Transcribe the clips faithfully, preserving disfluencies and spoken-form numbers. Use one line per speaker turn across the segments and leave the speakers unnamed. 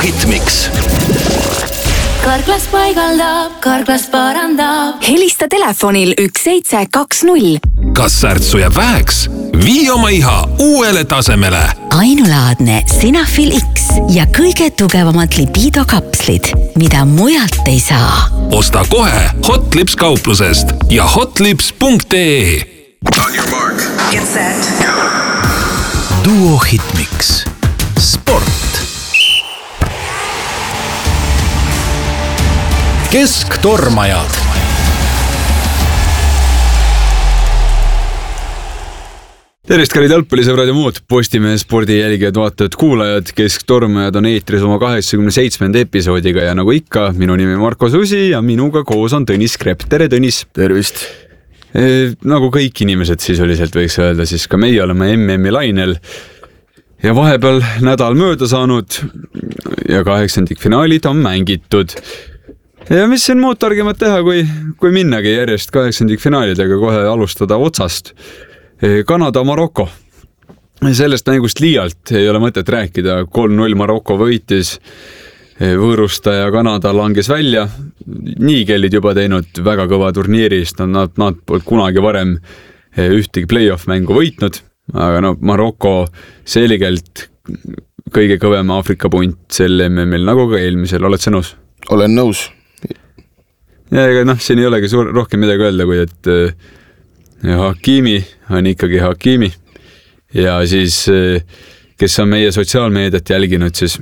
Hitmix.
Karklas paigaldab, Karklas parandab.
Helista telefonil üks seitse kaks null.
Kas särtsu jääb väheks? Vii oma iha uuele tasemele.
Ainulaadne Sinafil X ja kõige tugevamad libido-kapslid, mida mujalt ei saa.
Osta kohe Hotlips kauplusest ja hotlips punkt ee.
On your mark.
Get set.
Duo Hitmix. Sport. Kesktormajad.
Tervist, kallid jalgpallisõbrad ja muud Postimehe spordi jälgijad, vaatajad, kuulajad. Kesktormajad on eetris oma kaheksakümne seitsmenda episoodiga ja nagu ikka, minu nimi Marko Susi ja minuga koos on Tõnis Krepp. Tere, Tõnis!
Tervist!
E, nagu kõik inimesed sisuliselt võiks öelda, siis ka meie oleme M M-i lainel ja vahepeal nädal mööda saanud ja kaheksandikfinaalid on mängitud. Ja mis siin muud targemat teha, kui, kui minnagi järjest kaheksandikfinaalidega kohe alustada otsast. Kanada, Maroko. Sellest mängust liialt ei ole mõtet rääkida. kolm null Maroko võitis, võõrustaja Kanada langes välja. Niigelid juba teinud väga kõva turniirist, nad, nad poolt kunagi varem ühtegi play-off mängu võitnud, aga no Maroko selgelt kõige kõvem Aafrika punt sel M M-il, nagu ka eelmisel. Oled sa nõus?
Olen nõus.
Ja ega noh, siin ei olegi suur, rohkem midagi öelda, kui et ja Hakimi on ikkagi Hakimi ja siis kes on meie sotsiaalmeediat jälginud, siis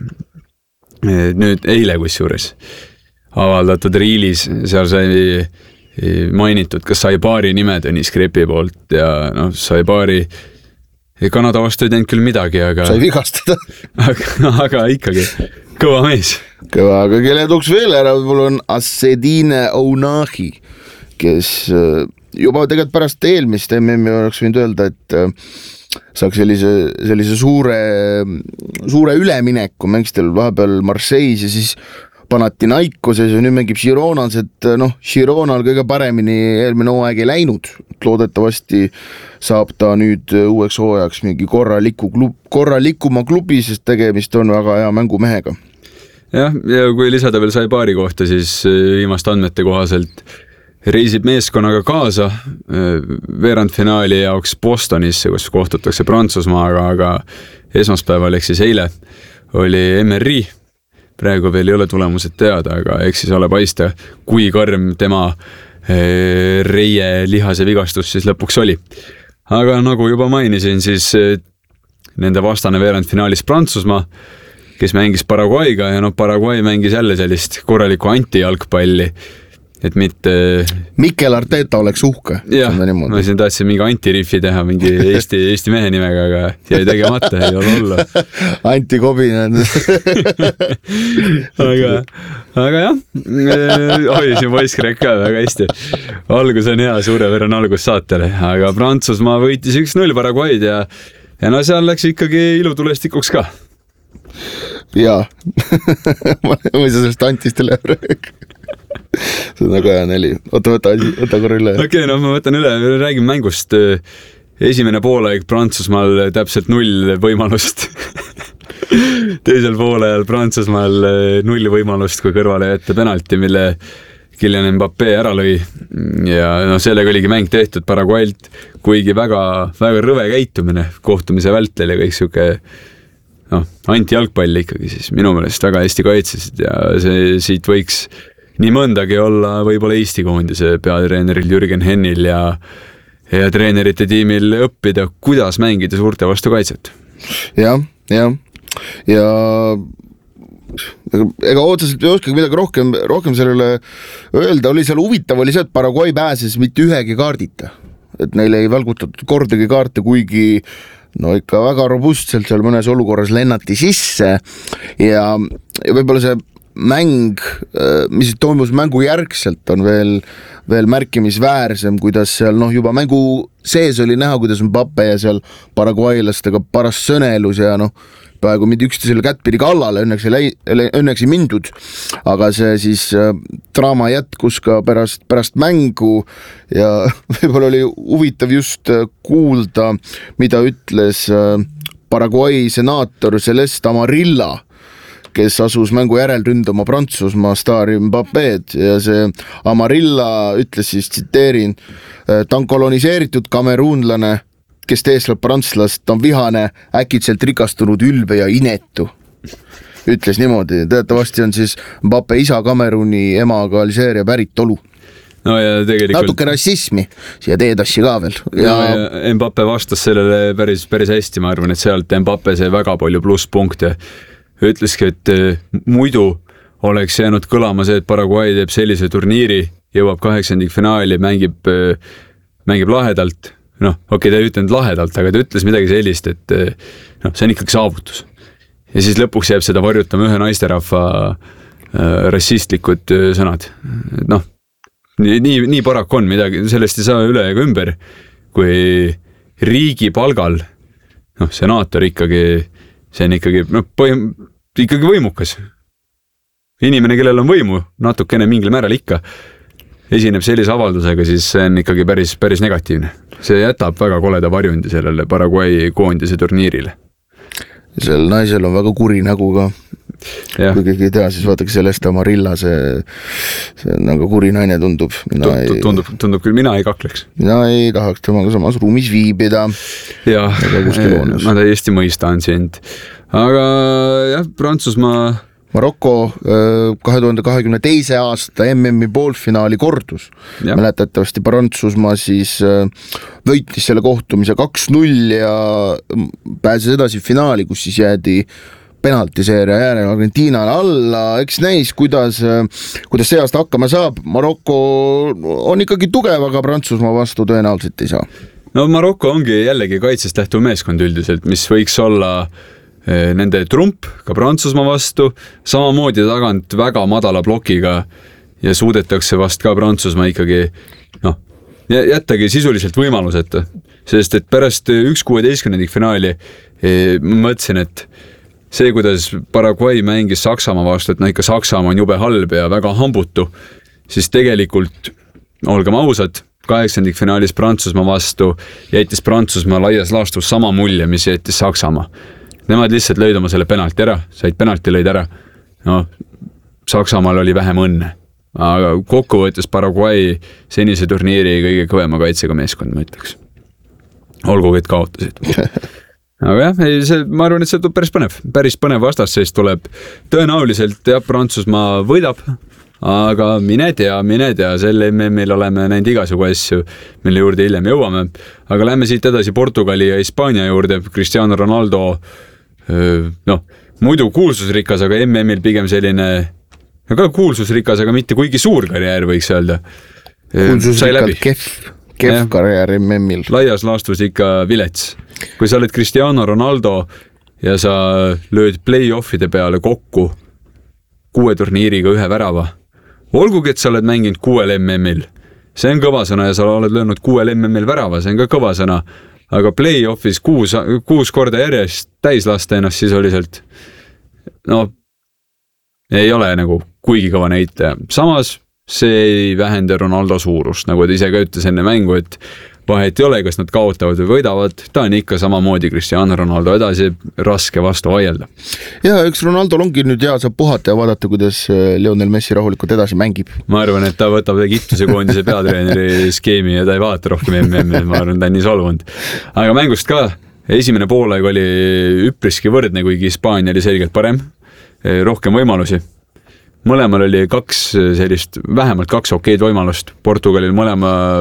nüüd eile kusjuures avaldatud riilis, seal sai mainitud, kas sai paari nime Tõnis Krepi poolt ja noh, sai paari Kanada vastu ei teinud küll midagi, aga
sai vigastada.
aga, aga ikkagi kõva mees.
Kõva, aga kelle tooks veel ära, mul on Assedine Ounahi, kes juba tegelikult pärast eelmist M M-i oleks võinud öelda, et saaks sellise, sellise suure, suure ülemineku, mängistel vahepeal Marseilles ja siis Panathinaikoses ja nüüd mängib Gironas, et noh, Gironal kõige paremini eelmine hooaeg ei läinud. Loodetavasti saab ta nüüd uueks hooajaks mingi korraliku klub, korralikuma klubi, sest tegemist on väga hea mängumehega.
Jah, ja kui lisada veel sai paari kohta, siis viimast andmete kohaselt reisib meeskonnaga kaasa veerandfinaali jaoks Bostonisse, kus kohtutakse Prantsusmaaga, aga esmaspäeval ehk siis eile oli M R I. Praegu veel ei ole tulemused teada, aga eks siis ole paista, kui karm tema reie lihase vigastus siis lõpuks oli. Aga nagu juba mainisin, siis nende vastane veerandfinaalis Prantsusmaa, kes mängis Paraguayga ja no Paraguay mängis jälle sellist korralikku antijalgpalli, et mitte...
Mikel Arteta oleks uhke.
Jah, ma siin tahtsin mingi antiriffi teha mingi Eesti, Eesti mehe nimega, aga jäi tegemata, ei ole olla.
Antikobin.
aga, aga jah, oi, siin poiskrek ka väga hästi. Algus on hea, suurepärane algus saatele, aga Prantsusmaa võitis üks null Paraguayd ja, ja no seal läks ikkagi ilutulestikuks ka.
Jaa, ma ei saa sellest antist üle rääk. See on nagu hea neli. Oota, võta, võta korra üle.
Okei, okay, no ma võtan üle. Räägin mängust. Esimene poolaeg Prantsusmaal täpselt null võimalust. Teisel poolajal Prantsusmaal null võimalust, kui kõrvale jätta penalti, mille Kylian Mbappé ära lõi. Ja no sellega oligi mäng tehtud Paraguaylt, kuigi väga, väga rõve käitumine kohtumise vältel ja kõik siuke no, anti-jalgpalli ikkagi siis minu meelest väga hästi kaitsesid ja see siit võiks nii mõndagi olla võib-olla Eesti koondise peatreeneril Jürgen Hennil ja, ja treenerite tiimil õppida, kuidas mängida suurte vastu kaitset.
Jah, jah. Ja ega otseselt ei oskagi midagi rohkem, rohkem sellele öelda. Oli seal huvitav, oli see, et Paraguay pääses mitte ühegi kaardita. Et neile ei välgutatud kordagi kaarte, kuigi no ikka väga robustselt seal mõnes olukorras lennati sisse ja, ja võib-olla see mäng, mis toimus mängu järgselt, on veel, veel märkimisväärsem, kuidas seal noh, juba mängu sees oli näha, kuidas Mbappé ja seal paraguaylastega paras sõnelus ja noh, praegu mindi üksteisele kättpidi kallale, õnneks ei, õnneks ei mindud, aga see siis draama jätkus ka pärast, pärast mängu ja võib-olla oli huvitav just kuulda, mida ütles Paraguay senaator Celeste Amarilla, kes asus mängu järel ründama Prantsusmaa staari Mbappéd ja see Amarilla ütles siis, tsiteerin, ta on koloniseeritud kameruunlane, kes teesleb prantslast, ta on vihane, äkitselt rikastunud, ülbe ja inetu. Ütles niimoodi, teatavasti on siis Mbappé isa Kameruni, emaga Alžeeria päritolu.
No ja tegelikult...
natuke rassismi siia teedassi ka veel.
Ja... Ja, ja Mbappé vastas sellele päris, päris hästi, ma arvan, et sealt Mbappé sai väga palju plusspunkte. Ütleski, et muidu oleks jäänud kõlama see, et Paraguay teeb sellise turniiri, jõuab kaheksandik finaali, mängib, mängib lahedalt. Noh, okei, ta ei ütlenud lahedalt, aga ta ütles midagi sellist, et noh, see on ikkagi saavutus. Ja siis lõpuks jääb seda varjutama ühe naisterahva rassistlikud sõnad. Noh, Nii, nii, nii paraku on midagi, sellest ei saa üle ega ümber, kui riigi palgal, noh, senaator ikkagi, see on ikkagi, noh, põhim, ikkagi võimukas. Inimene, kellel on võimu, natukene mingil määral ikka, esineb sellise avaldusega, siis see on ikkagi päris, päris negatiivne. See jätab väga koleda varjundi sellele Paraguay koondise turniirile.
Sel naisel on väga kuri nägu ka. Ja. Kui keegi ei tea, siis vaadake sellest Amarilla, see, see nagu kuri naine tundub. Mina
ei, tundub, tundub küll, mina ei kakleks.
Mina ei tahaks temaga samas ruumis viibida.
Ja, ma täiesti mõistan sind. Aga jah, Prantsusmaa...
Marokko kahe tuhande kahekümne teise aasta M M-i poolfinaali kordus. Ja. Mäletatavasti Prantsusmaa siis võitis selle kohtumise kaks null ja pääses edasi finaali, kus siis jäädi penaltiseeria jäänel Argentiinale alla, eks näis, kuidas, kuidas see aasta hakkama saab. Marokko on ikkagi tugev, aga Prantsusmaa vastu tõenäoliselt ei saa.
No Marokko ongi jällegi kaitsest lähtuv meeskond üldiselt, mis võiks olla nende trump ka Prantsusmaa vastu, samamoodi tagant väga madala blokiga ja suudetakse vast ka Prantsusmaa ikkagi noh, jättagi sisuliselt võimaluseta, sest et pärast üks kuueteistkümnendik finaali mõtlesin, et see, kuidas Paraguay mängis Saksamaa vastu, et no ikka Saksamaa on jube halb ja väga hambutu, siis tegelikult, olgem ausad, kaheksandik finaalis Prantsusmaa vastu jättis Prantsusmaa laias laastus sama mulje, mis jättis Saksamaa. Nemad lihtsalt lõid oma selle penalti ära, said penalti lõid ära. No, Saksamaal oli vähem õnne, aga kokkuvõttes Paraguay senise turniiri kõige kõvema kaitsega meeskond, ma ütleks. Olgugi, et kaotasid. Aga jah, see, ma arvan, et see tuleb päris põnev. Päris põnev vastasseis tuleb. Tõenäoliselt jah, Prantsusmaa võidab, aga mine tea, mine tea, selle M M-il oleme näinud igasugu asju, mille juurde hiljem jõuame. Aga lähme siit edasi Portugali ja Hispaania juurde. Cristiano Ronaldo, noh, muidu kuulsusrikas, aga M M-il pigem selline, aga kuulsusrikas, aga mitte kuigi suur karjäär, võiks öelda.
Kuulsusrikas kehv, kehv karjäär M M-il.
Laias laastus ikka vilets. Kui sa oled Cristiano Ronaldo ja sa lööd play-offide peale kokku kuue turniiriga ühe värava, olgugi, et sa oled mänginud kuuel M M-il, see on kõva sõna ja sa oled löönud kuuel M M-il värava, see on ka kõva sõna, aga play-offis kuus, kuus korda järjest täis lasta ennast sisuliselt, no ei ole nagu kuigi kõva näitaja. Samas see ei vähenda Ronaldo suurust, nagu ta ise ka ütles enne mängu, et vahet ei ole, kas nad kaotavad või võidavad, ta on ikka samamoodi Cristiano Ronaldo edasi, raske vastu vaielda.
Ja üks Ronaldo ongi nüüd hea, saab puhata ja vaadata, kuidas Lionel Messi rahulikult edasi mängib.
Ma arvan, et ta võtab Egiptuse koondise peatreeneri skeemi ja ta ei vaata rohkem M M-i, ma arvan, ta on nii solvunud. Aga mängust ka, esimene poolaeg oli üpriski võrdne, kuigi Hispaania oli selgelt parem, rohkem võimalusi. Mõlemal oli kaks sellist, vähemalt kaks okeid võimalust. Portugalil mõlema